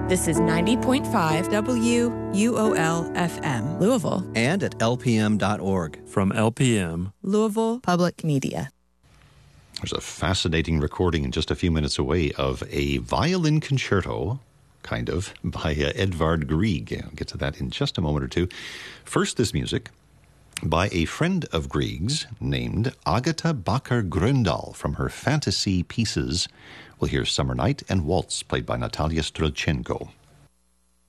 This is 90.5 WUOL-FM, Louisville. And at lpm.org. From LPM, Louisville Public Media. There's a fascinating recording just a few minutes away of a violin concerto, kind of, by Edvard Grieg. I'll get to that in just a moment or two. First, this music by a friend of Grieg's named Agatha Bakker-Grøndahl from her fantasy pieces. We'll hear Summer Night and Waltz, played by Natalia Strelchenko.